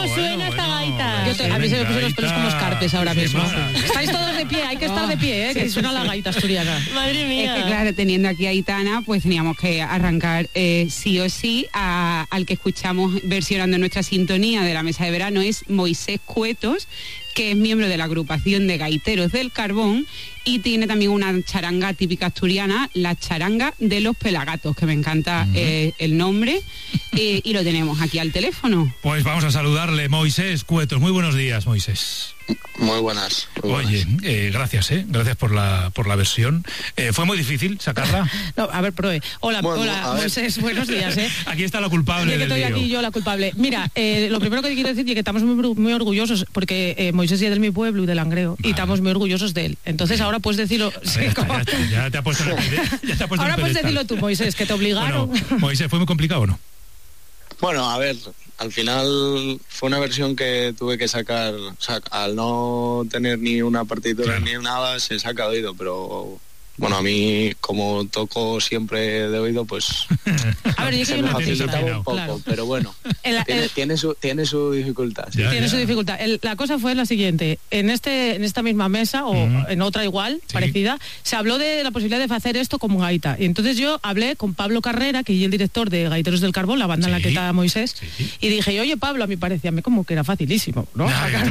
suena esta gaita. A mí se me pusieron los pelos como escarpes ahora mismo. Estáis todos de pie, hay que estar de pie, que suena la gaita asturiana. Madre mía. Es que claro, teniendo aquí a Aitana, pues teníamos que arrancar sí o sí al que escuchamos versionando nuestra sintonía de la mesa de verano, es Moisés Cuetos, que es miembro de la agrupación de Gaiteros del Carbón y tiene también una charanga típica asturiana, la charanga de los Pelagatos, que me encanta el nombre, y lo tenemos aquí al teléfono. Pues vamos a saludarle. Moisés Cuetos, muy buenos días, Moisés. Muy buenas. Oye, gracias por la versión. ¿Fue muy difícil sacarla? No, a ver, Proe. Hola, Moisés, buenos días. Aquí está la culpable del estoy lío. Aquí yo la culpable. Mira, lo primero que quiero decir es que estamos muy orgullosos, porque Moisés es de mi pueblo y de Langreo, y estamos muy orgullosos de él. Entonces ahora puedes decirlo... Ya te ha puesto ahora puedes decirlo tú, Moisés, que te obligaron. Bueno, Moisés, ¿fue muy complicado o no? Bueno, a ver, al final fue una versión que tuve que sacar, o sea, al no tener ni una partitura ni nada, se saca de oído, pero bueno, a mí como toco siempre de oído, pues a ver, se me facilitaba un poco, pero bueno, tiene su dificultad. Sí. Tiene su dificultad. La cosa fue la siguiente, en esta misma mesa, o en otra igual, parecida, se habló de la posibilidad de hacer esto como gaita, y entonces yo hablé con Pablo Carrera, que es el director de Gaiteros del Carbón, la banda en la que está Moisés, y dije, oye Pablo, a mí parecía como que era facilísimo, ¿no?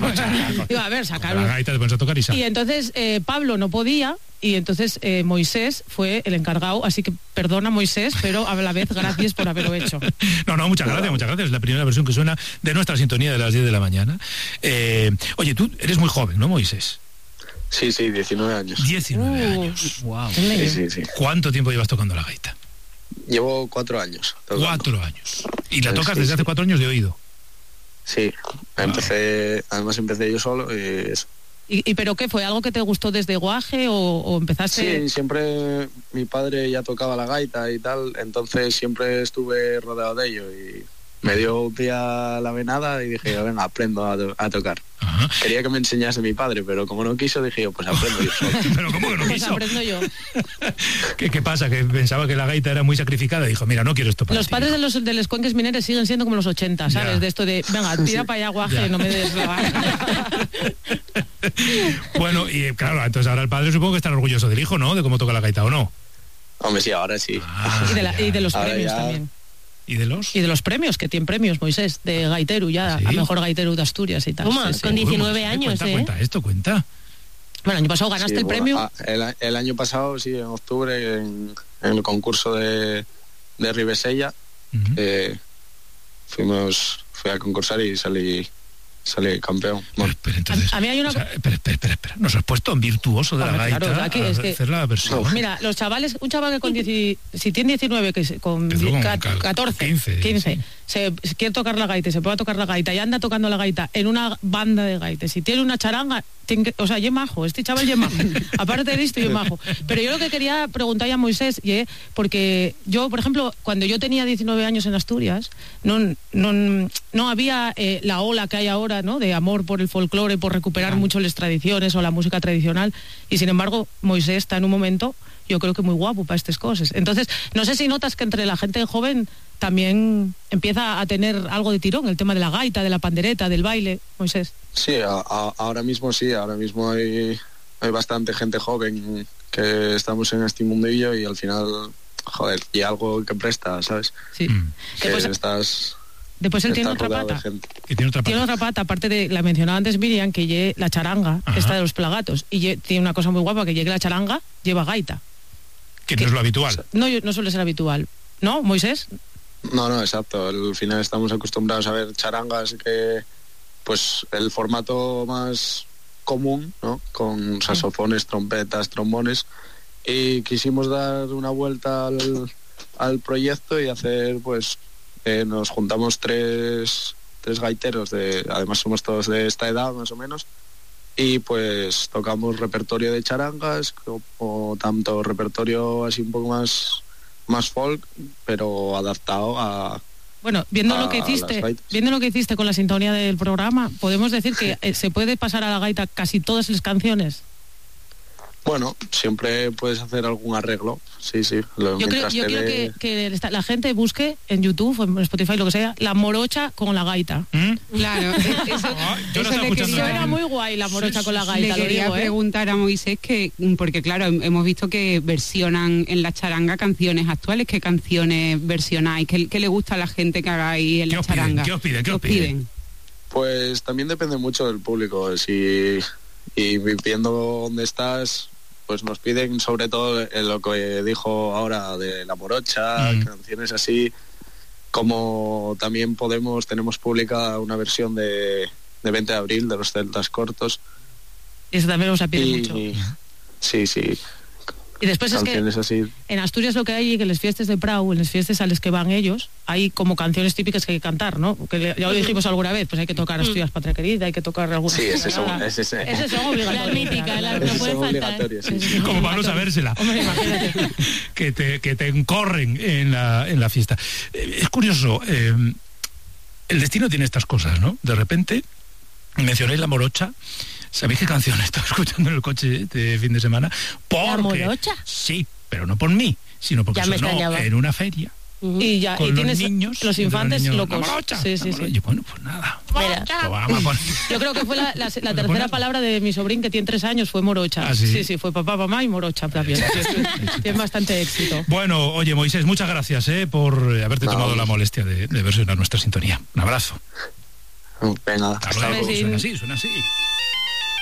Sacar la gaita te pones a tocar y entonces Pablo no podía, y entonces Moisés fue el encargado, así que perdona Moisés, pero a la vez gracias por haberlo hecho. No, muchas gracias. Es la primera versión que suena de nuestra sintonía de las 10 de la mañana. Oye, tú eres muy joven, ¿no, Moisés? Sí, 19 años. 19 años. Wow. Sí. ¿Cuánto tiempo llevas tocando la gaita? Llevo 4 años. Tocando. 4 años. ¿Y la tocas desde hace 4 años de oído? Sí, además empecé yo solo y eso. ¿Y pero qué fue? ¿Algo que te gustó desde guaje o empezaste...? Sí, siempre mi padre ya tocaba la gaita y tal, entonces siempre estuve rodeado de ello y me dio un día la venada y dije, venga, aprendo a tocar. Ajá. Quería que me enseñase mi padre, pero como no quiso, dije yo, pues aprendo yo solo. ¿Pero cómo que no quiso? Pues aprendo yo. ¿Qué pasa? Que pensaba que la gaita era muy sacrificada y dijo, mira, no quiero esto para Los ti. Padres de los cuenques mineros siguen siendo como los 80, ¿sabes? Ya. De esto de, venga, tira para allá guaje, no me des la... Bueno, y claro, entonces ahora el padre supongo que está orgulloso del hijo, ¿no? De cómo toca la gaita, ¿o no? Hombre, sí, ahora sí. Y de los ahora premios también. ¿Y de los? Y de los premios, que tienen premios, Moisés, de gaiteru ya, ¿sí? A mejor gaiteru de Asturias y tal. ¿Cómo? Sí. Con 19 años, Cuenta. Bueno, el año pasado ganaste el premio. El año pasado, sí, en octubre, en el concurso de Ribesella, fui a concursar y salí campeón. Bueno. Pero entonces, a mí hay una... Espera. Nos has puesto en virtuoso de la gaita, claro, aquí es que... hacer la versión. No. Mira, los chavales, un chaval que con si tiene 19, que con 14, 15 sí. Se quiere tocar la gaita y se puede tocar la gaita y anda tocando la gaita en una banda de gaites, si tiene una charanga, ye majo, este chaval ye majo. Aparte de esto, ye majo. Pero yo lo que quería preguntar a Moisés, porque yo, por ejemplo, cuando yo tenía 19 años en Asturias, no había la ola que hay ahora, ¿no? De amor por el folclore, por recuperar mucho las tradiciones o la música tradicional, y sin embargo Moisés está en un momento, yo creo que muy guapo para estas cosas. Entonces, no sé si notas que entre la gente joven también empieza a tener algo de tirón el tema de la gaita, de la pandereta, del baile, Moisés. Sí, ahora mismo hay bastante gente joven que estamos en este mundillo y al final, joder, y algo que presta, ¿sabes? Sí. Después él tiene otra pata. Tiene otra pata, aparte de la mencionaba antes Miriam, que lleve la charanga, esta de los Pelagatos, y tiene una cosa muy guapa, que llegue la charanga, lleva gaita. Que no es lo habitual. No suele ser habitual. ¿No, Moisés? No, exacto. Al final estamos acostumbrados a ver charangas que, pues, el formato más común, ¿no? Con saxofones, trompetas, trombones, y quisimos dar una vuelta al proyecto y hacer, pues, nos juntamos tres gaiteros, además somos todos de esta edad más o menos, y pues tocamos repertorio de charangas o tanto repertorio así un poco más folk, pero adaptado a... Bueno, viendo lo que hiciste con la sintonía del programa, podemos decir que se puede pasar a la gaita casi todas las canciones. Bueno, siempre puedes hacer algún arreglo, sí. Yo creo que la gente busque en YouTube o en Spotify, lo que sea, la morocha con la gaita. Claro, eso era muy guay, la morocha con la gaita. Le quería preguntar a Moisés porque claro, hemos visto que versionan en la charanga canciones actuales. ¿Qué canciones versionáis? ¿Qué le gusta a la gente que hagáis en la charanga? ¿Qué os piden? Pues también depende mucho del público. Y viendo dónde estás, pues nos piden sobre todo lo que dijo ahora de la morocha, canciones así, como también tenemos publicada una versión de 20 de abril de los Celtas Cortos. Eso también nos pide mucho. Sí. Y después canciones es que así. En Asturias lo que hay, que en las fiestas de Prau, en las fiestas a las que van ellos, hay como canciones típicas que hay que cantar, ¿no? Que ya lo dijimos alguna vez, pues hay que tocar Asturias Patria Querida, hay que tocar alguna. Sí, ese son obligatorias. La mítica, la no puede faltar. Sí. Como para no sabérsela. Hombre, imagínate. que te encorren en la fiesta. Es curioso, el destino tiene estas cosas, ¿no? De repente, mencionáis la morocha. ¿Sabéis qué canción estaba escuchando en el coche de fin de semana? ¿La morocha? Sí, pero no por mí, sino porque sonó en una feria. Y tienes niños, los infantes locos. La morocha. Sí. Y bueno, pues nada. Yo creo que fue la tercera palabra de mi sobrín, que tiene 3 años, fue morocha. ¿Ah, sí? Sí, fue papá, mamá y morocha también. Tiene bastante éxito. Bueno, oye, Moisés, muchas gracias por haberte tomado la molestia de versionar nuestra sintonía. Un abrazo. Venga, suena así.